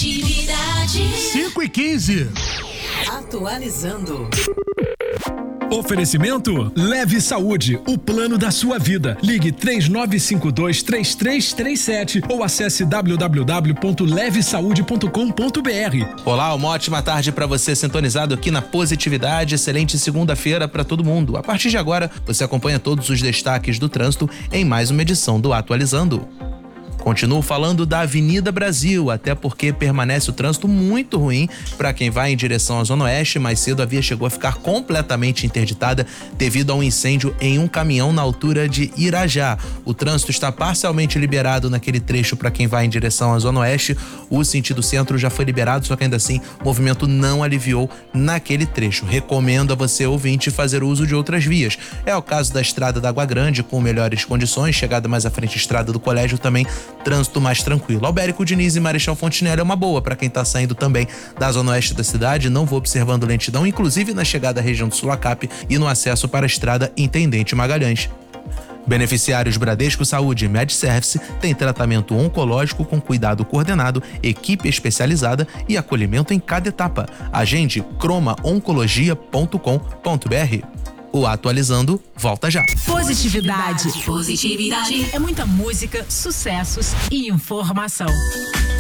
Positividade. 5h15. Atualizando. Oferecimento Leve Saúde, o plano da sua vida. Ligue 3952-3337 ou acesse www.levesaude.com.br. Olá, uma ótima tarde para você sintonizado aqui na Positividade. Excelente segunda-feira para todo mundo. A partir de agora, você acompanha todos os destaques do trânsito em mais uma edição do Atualizando. Continuo falando da Avenida Brasil, até porque permanece o trânsito muito ruim para quem vai em direção à Zona Oeste. Mais cedo a via chegou a ficar completamente interditada devido a um incêndio em um caminhão na altura de Irajá. O trânsito está parcialmente liberado naquele trecho para quem vai em direção à Zona Oeste. O sentido centro já foi liberado, só que ainda assim o movimento não aliviou naquele trecho. Recomendo a você, ouvinte, fazer uso de outras vias. É o caso da Estrada da Água Grande, com melhores condições, chegada mais à frente, Estrada do Colégio também, trânsito mais tranquilo. Albérico Diniz e Marechal Fontenelle é uma boa para quem está saindo também da zona oeste da cidade. Não vou observando lentidão, inclusive na chegada à região do Sulacap e no acesso para a estrada Intendente Magalhães. Beneficiários Bradesco Saúde e MedService têm tratamento oncológico com cuidado coordenado, equipe especializada e acolhimento em cada etapa. Agende cromaoncologia.com.br. O Atualizando volta já. Positividade. Positividade. É muita música, sucessos e informação.